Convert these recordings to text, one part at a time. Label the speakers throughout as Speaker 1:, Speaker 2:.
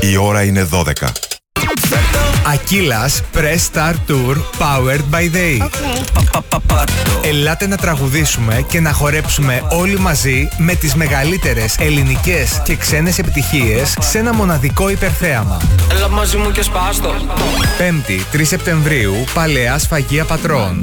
Speaker 1: Η ώρα είναι 12.
Speaker 2: Aquila Press Star Tour Powered by Day. Ελάτε να τραγουδήσουμε και να χορέψουμε όλοι μαζί με τις μεγαλύτερες ελληνικές και ξένες επιτυχίες σε ένα μοναδικό υπερθέαμα.
Speaker 3: Έλα μαζί μου και σπάστο.
Speaker 2: 5η, 3 Σεπτεμβρίου, Παλαιά Σφαγεία Πατρών.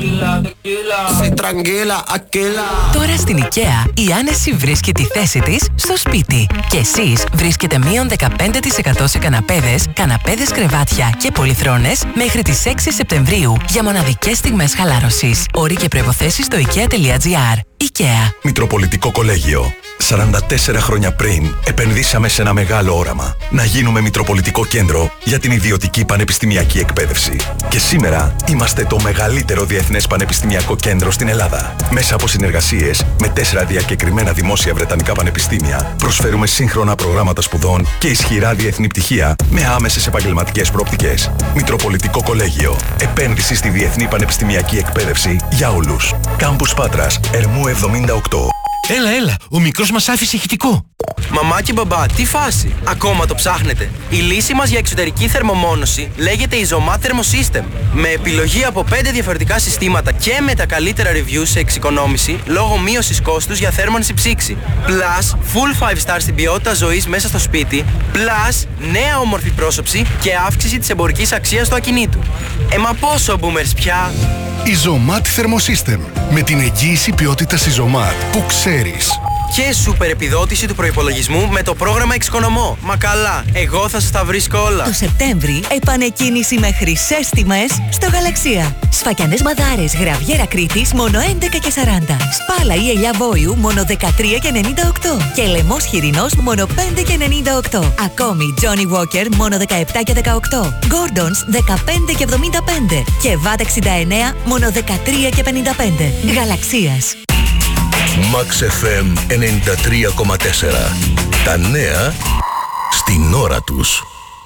Speaker 4: Τώρα στην IKEA η άνεση βρίσκει τη θέση της στο σπίτι. Και εσείς βρίσκετε μείον 15% σε καναπέδες κρεβάτια και πολυθρόνες μέχρι τις 6 Σεπτεμβρίου για μοναδικές στιγμές χαλάρωσης. Όροι και προϋποθέσεις στο IKEA.gr. IKEA.
Speaker 5: Μητροπολιτικό Κολέγιο. 44 χρόνια πριν επενδύσαμε σε ένα μεγάλο όραμα. Να γίνουμε Μητροπολιτικό Κέντρο για την ιδιωτική πανεπιστημιακή εκπαίδευση. Και σήμερα είμαστε το μεγαλύτερο διεθνές πανεπιστημιακό κέντρο στην Ελλάδα. Μέσα από συνεργασίες με 4 διακεκριμένα δημόσια βρετανικά πανεπιστήμια, προσφέρουμε σύγχρονα προγράμματα σπουδών και ισχυρά διεθνή πτυχία με άμεσες επαγγελματικές προοπτικές. Μητροπολιτικό Κολέγιο. Επένδυση στη διεθνή πανεπιστημιακή εκπαίδευση για όλους. Κάμπους Πάτρας, Ερμού 78.
Speaker 6: Έλα, ο μικρός μας άφησε ηχητικό.
Speaker 3: Μαμά και μπαμπά, τι φάση? Ακόμα το ψάχνετε? Η λύση μας για εξωτερική θερμομόνωση λέγεται Isomat Thermosystem. Με επιλογή από 5 διαφορετικά συστήματα και με τα καλύτερα reviews σε εξοικονόμηση λόγω μείωσης κόστους για θέρμανση ψήξη. Plus, full 5 star στην ποιότητα ζωής μέσα στο σπίτι. Plus, νέα όμορφη πρόσωψη και αύξηση της εμπορικής αξίας του ακινήτου. Μα πόσο boomers πια?
Speaker 7: Isomat Thermosystem. Με την εγγύηση ποιότητας Isomat που ξέρεις.
Speaker 3: Και σούπερ επιδότηση του προϋπολογισμού με το πρόγραμμα Εξοικονομώ. Μα καλά, εγώ θα σας τα βρίσκω όλα.
Speaker 4: Το Σεπτέμβρη επανεκκίνηση με χρυσές τιμές στο Γαλαξία. Σφακιανές μαδάρες γραβιέρα Κρήτης μόνο 11,40. Σπάλα ή ελιά βόηου μόνο 13,98. Και λαιμός χοιρινός μόνο 5,98. Ακόμη Johnny Walker μόνο 17,18. Gordons 15,75. Και VAT 69 μόνο 13,55. Γαλαξίας.
Speaker 5: Max FM 93,4. Τα νέα στην ώρα τους.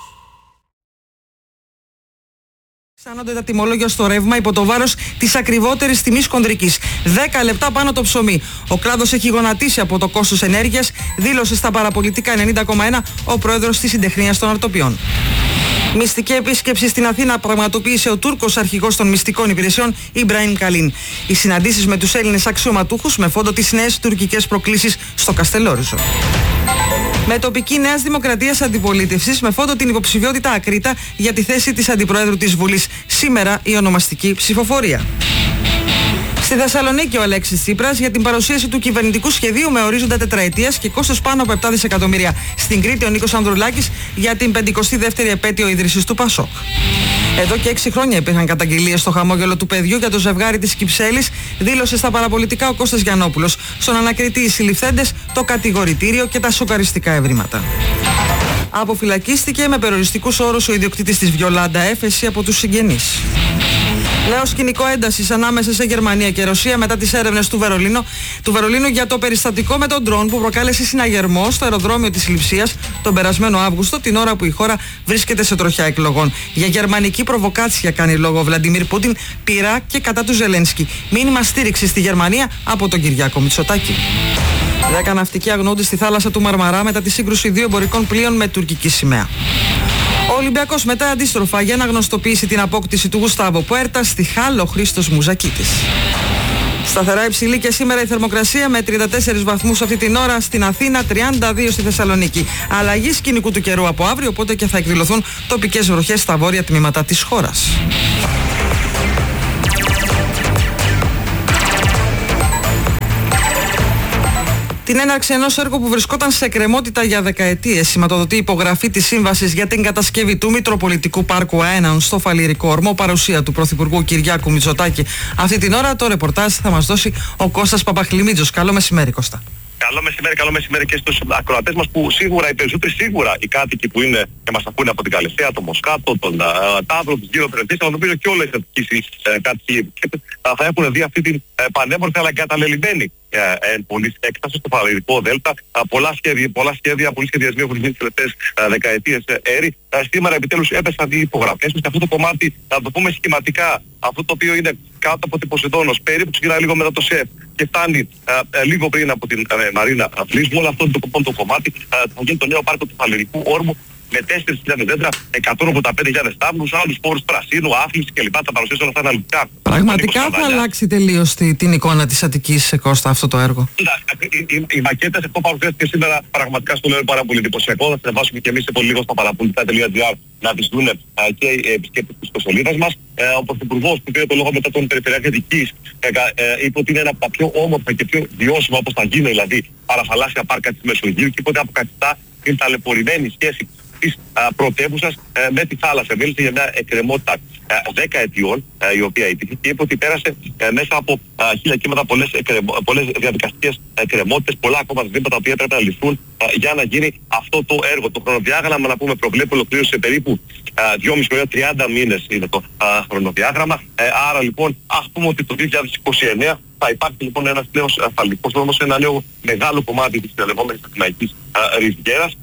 Speaker 8: Αυξάνονται τα τιμολόγια στο ρεύμα υπό το βάρος της ακριβότερης τιμής χονδρικής. 10 λεπτά πάνω το ψωμί. Ο κλάδος έχει γονατίσει από το κόστος ενέργειας, δήλωσε στα παραπολιτικά 90,1 ο πρόεδρος της Συντεχνίας των Αρτοπιών. Μυστική επίσκεψη στην Αθήνα πραγματοποίησε ο Τούρκος αρχηγός των μυστικών υπηρεσιών Ιμπραήμ Καλίν. Οι συναντήσεις με τους Έλληνες αξιωματούχους με φόντο τις νέες τουρκικές προκλήσεις στο Καστελόριζο. Με τοπική Νέας Δημοκρατίας αντιπολίτευσης με φόντο την υποψηφιότητα ακρίτα για τη θέση της Αντιπροέδρου της Βουλής. Σήμερα η ονομαστική ψηφοφορία. Στη Θεσσαλονίκη ο Αλέξης Τσίπρας για την παρουσίαση του κυβερνητικού σχεδίου με ορίζοντα τετραετίας και κόστος πάνω από 7 δισεκατομμύρια. Στην Κρήτη ο Νίκος Ανδρουλάκης για την 52η επέτειο ίδρυσης του ΠΑΣΟΚ. Εδώ και 6 χρόνια υπήρχαν καταγγελίες στο χαμόγελο του παιδιού για το ζευγάρι της Κυψέλης, δήλωσε στα παραπολιτικά ο Κώστας Γιαννόπουλος. Στον ανακριτή οι συλληφθέντες, το κατηγορητήριο και τα σοκαριστικά ευρήματα. Αποφυλακίστηκε με περιοριστικούς όρους ο ιδιοκτήτης της Βιολάντα έφεση από τους συγγενείς. Νέο σκηνικό έντασης ανάμεσα σε Γερμανία και Ρωσία μετά τις έρευνες του Βερολίνου για το περιστατικό με τον ντρόν που προκάλεσε συναγερμό στο αεροδρόμιο της Λειψίας τον περασμένο Αύγουστο, την ώρα που η χώρα βρίσκεται σε τροχιά εκλογών. Για γερμανική προβοκάτσια κάνει λόγο ο Βλαντιμίρ Πούτιν, πειρά και κατά του Ζελένσκι. Μήνυμα στήριξη στη Γερμανία από τον Κυριάκο Μητσοτάκη. 10 ναυτικοί αγνοούνται στη θάλασσα του Μαρμαρά μετά τη σύγκρουση 2 εμπορικών πλοίων με τουρκική σημαία. Ο Ολυμπιακός μετά αντίστροφα για να γνωστοποιήσει την απόκτηση του Γουστάβο Πουέρτα στη Χάλο Χρήστος Μουζακίτης. Σταθερά υψηλή και σήμερα η θερμοκρασία με 34 βαθμούς αυτή την ώρα στην Αθήνα, 32 στη Θεσσαλονίκη. Αλλαγή σκηνικού του καιρού από αύριο, οπότε και θα εκδηλωθούν τοπικές βροχές στα βόρεια τμήματα της χώρας. Την έναρξη ενός έργου που βρισκόταν σε εκκρεμότητα για δεκαετίες σηματοδοτεί η υπογραφή της σύμβασης για την κατασκευή του Μητροπολιτικού Πάρκου Αέναων στο Φαλιρικό Ορμό, παρουσία του Πρωθυπουργού Κυριάκου Μητσοτάκη. Αυτή την ώρα το ρεπορτάζ θα μας δώσει ο Κώστας Παπαχλημίτζος. Καλό μεσημέρι, Κώστα.
Speaker 9: Καλό μεσημέρι και στους ακροατές μας που σίγουρα, οι περισσότεροι σίγουρα οι κάτοικοι που είναι και μας ακούνε από την Καλυθέα, τον Μοσκάτο, τον Ταύρο, τους γύρω περιοχές, αλλά νομίζω και όλες οι αττικές κάτοικοι θα έχουν δει αυτή την πανέμορφη αλλά εγκαταλελειμμένη πολύ έκταση στο Φαλιρικό Δέλτα. Πολλά σχέδια, πολλοί σχεδιασμοί έχουν γίνει τις τελευταίες δεκαετίες έρη. Σήμερα επιτέλους έπεσαν οι υπογραφές και αυτό το κομμάτι, να το πούμε σχηματικά, αυτό το οποίο είναι κάτω από την Ποσειδώνος, περίπου ξεκινάει λίγο μετά το ΣΕΦ και φτάνει λίγο πριν από την Μαρίνα Φλίσμου. Όλο αυτό το κομμάτι θα γίνει το νέο πάρκο του Φαλιρικού Όρμου, με 4.000 δέντρα, 185.000 τάβλους, άλλους πόρους πρασίνου, άφληση κλπ. Θα παρουσιάσει όλα αυτά αναλυτικά.
Speaker 8: Πραγματικά θα αλλάξει τελείως την εικόνα της Αττικής, Κώστα, αυτό το έργο.
Speaker 9: Οι μακέτες, αυτό παρουσιάστηκε σήμερα, πραγματικά στο λέω πάρα πολύ εντυπωσιακό. Θα βάσουμε και εμείς σε πολύ λίγο στα παραπολιτικά.gr να τις δουν και οι επισκέπτες της ιστοσελίδας μας. Ο Πρωθυπουργός που πήρε το λόγο μετά τον Περιφερειάρχη Αττικής είπε ότι είναι ένα από τα πιο όμορφα και πιο βιώσιμα όπως θα γίνει, δηλαδή παραθαλάσσια πάρκα της Μεσογείου, και είπε ότι αποκαθιστά την ταλαιπωρημένη σχέση της πρωτεύουσας με τη θάλασσα. Μίλησε για μια εκκρεμότητα 10 ετιών η οποία υπήρχε, και είπε ότι πέρασε μέσα από 1000 κύματα πολλές διαδικαστικές εκκρεμότητες, πολλά ακόμα ζητήματα τα οποία πρέπει να λυθούν για να γίνει αυτό το έργο. Το χρονοδιάγραμμα, να πούμε, προβλέπει ολοκλήρωση σε περίπου 2,5 με 30 μήνες είναι το χρονοδιάγραμμα. Άρα λοιπόν ας πούμε ότι το 2029 θα υπάρχει λοιπόν ένας νέος ασφαλτικός δρόμος, ένα νέο μεγάλο κομμάτι της λεγόμενης Αττηναϊκής Ριβιέρας.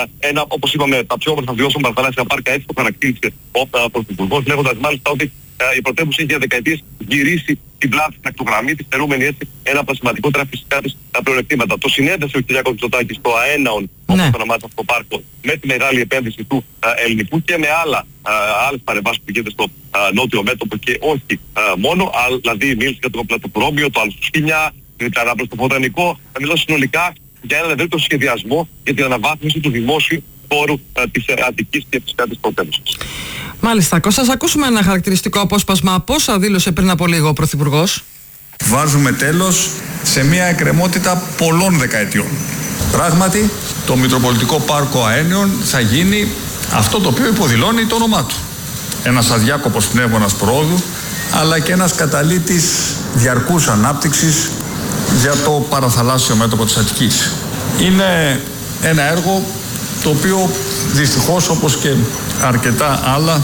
Speaker 9: Όπως είπαμε, τα πιο όμορφα βιώσιμα παραθαλάσσια πάρκα, έτσι το χαρακτήρισε ο Πρωθυπουργός, λέγοντας μάλιστα ότι η πρωτεύουσα έχει για δεκαετίες γυρίσει την πλάτη στην ακτογραμμή της, θεωρούμενη έτσι ένα από τα σημαντικότερα φυσικά της πλεονεκτήματα. Το συνέδεσε ο Κυριάκος Μητσοτάκης στο ΑΕΝΑΟΝ, όπως το ονομάζει αυτό το πάρκο, με τη μεγάλη επένδυση του ελληνικού και με άλλες παρεμβάσεις που γίνεται στο νότιο μέτωπο και όχι μόνο. Δηλαδή μίλησε για το πλατοπρόμιο, το Αλσουσίνια, την Καράμπλο στο Βοτανικό. Μιλώ συνολικά για έναν ευρύτερο σχεδιασμό για την αναβάθμιση του δημόσιου χώρου της Αττικής και φυσικά της πρωτεύουσας.
Speaker 8: Μάλιστα, Κώστα, ας ακούσουμε ένα χαρακτηριστικό απόσπασμα. Πόσα δήλωσε πριν από λίγο ο Πρωθυπουργός?
Speaker 1: Βάζουμε τέλος σε μια εκκρεμότητα πολλών δεκαετιών. Πράγματι, το Μητροπολιτικό Πάρκο Αένιων θα γίνει αυτό το οποίο υποδηλώνει το όνομά του. Ένας αδιάκοπος πνεύμονας προόδου, αλλά και ένας καταλύτης διαρκούς ανάπτυξης για το παραθαλάσσιο μέτωπο της Αττικής. Είναι ένα έργο το οποίο δυστυχώς, όπως και αρκετά άλλα,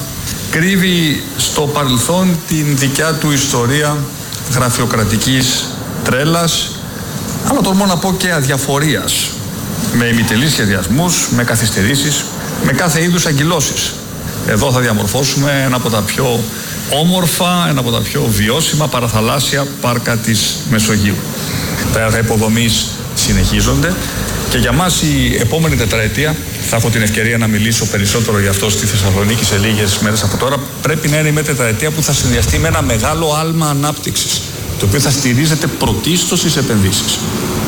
Speaker 1: κρύβει στο παρελθόν την δικιά του ιστορία γραφειοκρατικής τρέλας, αλλά τολμώ να πω και αδιαφορίας, με ημιτελείς σχεδιασμούς, με καθυστερήσεις, με κάθε είδους αγκυλώσεις. Εδώ θα διαμορφώσουμε ένα από τα πιο όμορφα, ένα από τα πιο βιώσιμα παραθαλάσσια πάρκα της Μεσογείου. Τα έργα υποδομής συνεχίζονται και για μας η επόμενη τετραετία, θα έχω την ευκαιρία να μιλήσω περισσότερο για αυτό στη Θεσσαλονίκη σε λίγες μέρες από τώρα, πρέπει να είναι μια τετραετία που θα συνδυαστεί με ένα μεγάλο άλμα ανάπτυξης, το οποίο θα στηρίζεται πρωτίστως στις επενδύσεις.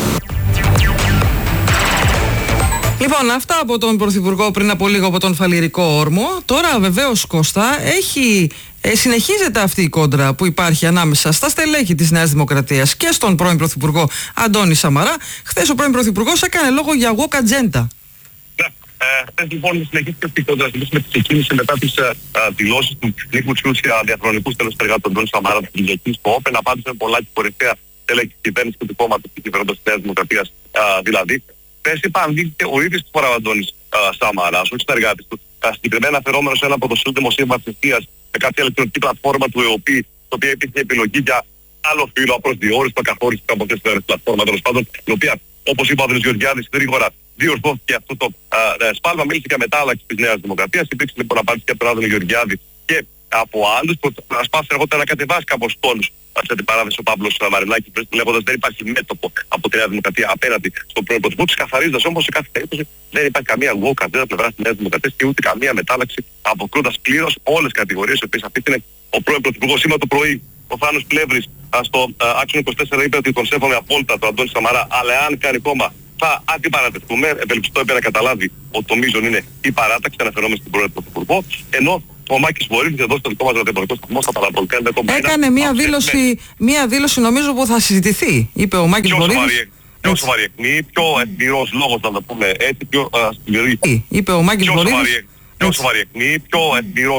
Speaker 8: Λοιπόν, αυτά από τον Πρωθυπουργό πριν από λίγο από τον Φαλιρικό Όρμο. Τώρα βεβαίως, Κώστα, συνεχίζεται αυτή η κόντρα που υπάρχει ανάμεσα στα στελέχη της Νέας Δημοκρατίας και στον πρώην Πρωθυπουργό Αντώνη Σαμαρά. Χθες ο πρώην Πρωθυπουργός έκανε λόγο για walk agenda.
Speaker 9: Χθες λοιπόν συνεχίστηκε αυτή η κόντρα, με ξεκίνησε μετά τις δηλώσεις του Νίκου Τσιούτσια, διαχρονικού συνεργάτη του Αντώνη Σαμαρά, της Κυριακής στο Όπεν. Απάντησαν πολλά και κορυφαία στελέχη της κυβέρνησης και του κόμματος της κυβερνώντας της Νέας Δημοκρατίας δηλαδή. Πες επανδύθηκε ο ίδιος του Αντώνης Σαμαράς, όχι συνεργάτης του, συγκεκριμένα αφαιρόμενος σε ένα ποδοσφαιρικό δημοσίευμα της Ευθείας με κάποια ηλεκτρονική πλατφόρμα του ΕΟΠΗ, στο οποίο υπήρχε επιλογή για άλλο φύλλο απροσδιόριστο, καθόριστο από αυτές τις πλατφόρμα, τέλος πάντων, η οποία, όπως είπε ο Άδωνης Γεωργιάδης, γρήγορα διορθώθηκε αυτό το σπάλμα. Μίλησε για μετάλλαξη της Νέας Δημοκρατίας. Υπήρξε λοιπόν απάντηση και από τον Άδωνη Γεωργιάδη και από άλλους. Προσπάθησε αργότερα να κατεβάσει κάπως τόνους σε την παράδοση ο Παύλος Μαρινάκης, λέγοντας δεν υπάρχει μέτωπο από τη Νέα Δημοκρατία απέναντι στον πρώην Πρωθυπουργό, ξεκαθαρίζοντας όμως σε κάθε περίπτωση δεν υπάρχει καμία walk agenda πλευρά της Νέας Δημοκρατίας και ούτε καμία μετάλλαξη, αποκρούοντας πλήρως όλες τις κατηγορίες οι οποίες αφήτηνε ο πρώην Πρωθυπουργός. Σήμερα το πρωί ο Θάνος Πλεύρης στο Άξονα 24 είπε ότι τον σέβομαι απόλυτα τον Αντώνη Σαμαρά, αλλά αν κάνει κόμμα θα αντιπαρατευτούμε. Ευελπιστώ είπε να καταλάβει ότι το μείζον είναι η παράταξη, αναφερόμενη στην πρώην Πρωθυπουργό, ενώ ο Μάκης Βορύδης εδώ στο δικό μας ραδιοφωνικό σταθμό στα παραπολιτικά
Speaker 8: έκανε μία δήλωση νομίζω που θα συζητηθεί, είπε ο Μάκης Βορύδης.
Speaker 9: Πιο σοβαρή εκμή, πιο εμπειρός λόγος να το πούμε έτσι, πιο σκληρή.
Speaker 8: Είπε ο Μάκης Βορύδης.
Speaker 9: Πιο σοβαρή εκμή, πιο εμπειρός